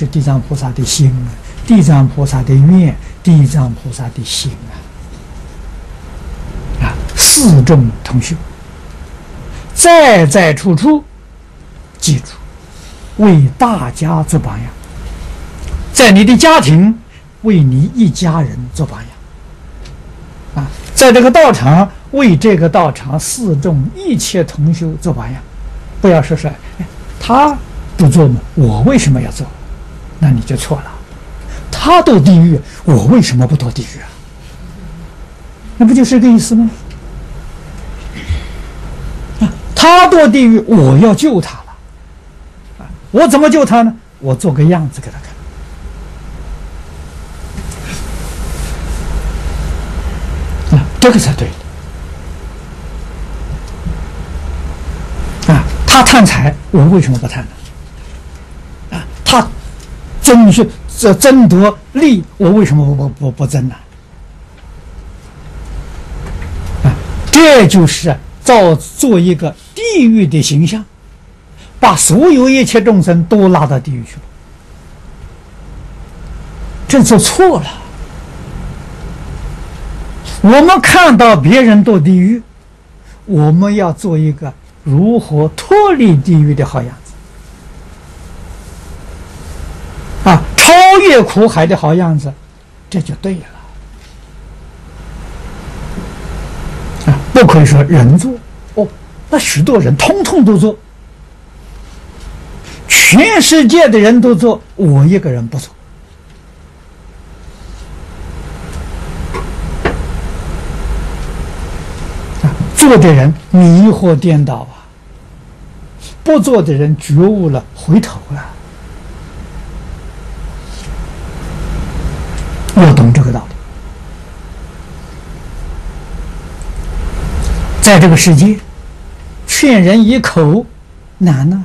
就是地藏菩萨的心啊，地藏菩萨的愿，地藏菩萨的心啊，四众同修，在在处处记住，为大家做榜样，在你的家庭为你一家人做榜样啊，在这个道场为这个道场四众一切同修做榜样，不要说他不做嘛，我为什么要做？那你就错了。他堕地狱，我为什么不堕地狱啊？那不就是这个意思吗？他堕地狱，我要救他了。我怎么救他呢？我做个样子给他看。这个才对的。他贪财，我为什么不贪呢？他争夺利，我为什么不争呢？这就是做一个地狱的形象，把所有一切众生都拉到地狱去了，这做错了。我们看到别人堕地狱，我们要做一个如何脱离地狱的好样子超越苦海的好样子，这就对了不可以说人做那许多人通通都做，全世界的人都做，我一个人不做。做的人迷惑颠倒不做的人觉悟了，回头了。要懂这个道理。在这个世界，劝人一口难呐。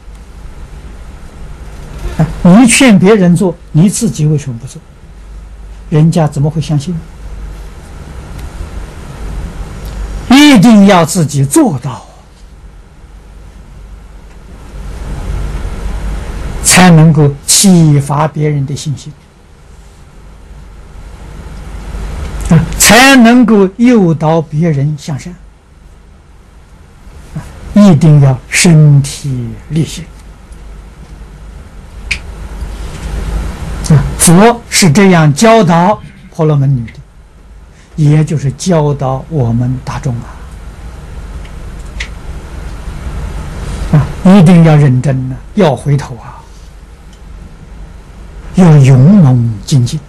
你劝别人做，你自己为什么不做？人家怎么会相信？一定要自己做到，才能够启发别人的信心，才能够诱导别人向善。一定要身体力行。佛是这样教导婆罗门女的，也就是教导我们大众一定要认真要回头要勇猛精进。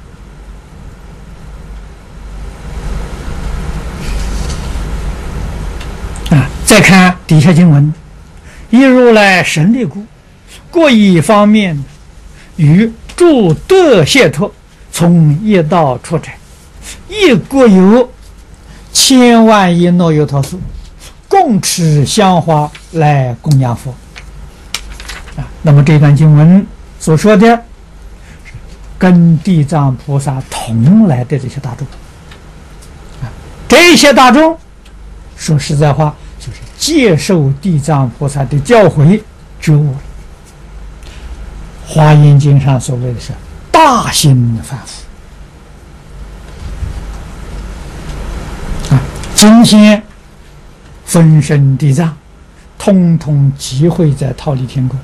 再看底下经文，一如来神力故，各一方面与诸德解脱，从一道出者，亦各有千万亿耨尤陀数，共持香花来供养佛。那么这段经文所说的，跟地藏菩萨同来的这些大众，这些大众说实在话，就是接受地藏菩萨的教诲，觉悟了。华严经上所谓的是大心凡夫今天分身地藏，通通集会在忉利天宫。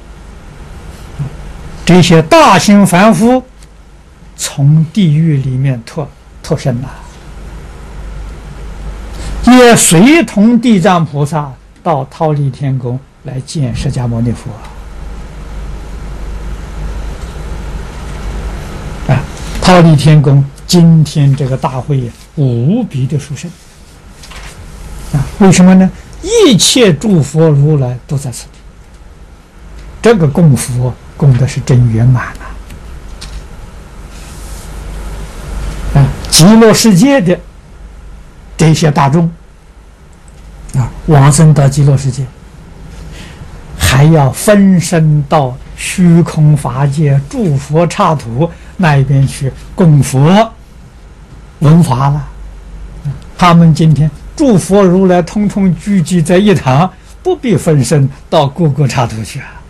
这些大心凡夫从地狱里面脱身了，也随同地藏菩萨到忉利天宫来见释迦牟尼佛忉利天宫今天这个大会无比的殊胜为什么呢？一切诸佛如来都在此地，这个供佛供的是真圆满极乐世界的这些大众往生到极乐世界，还要分身到虚空法界诸佛刹土那一边去供佛闻法了。他们今天诸佛如来通通聚集在一堂，不必分身到各个刹土去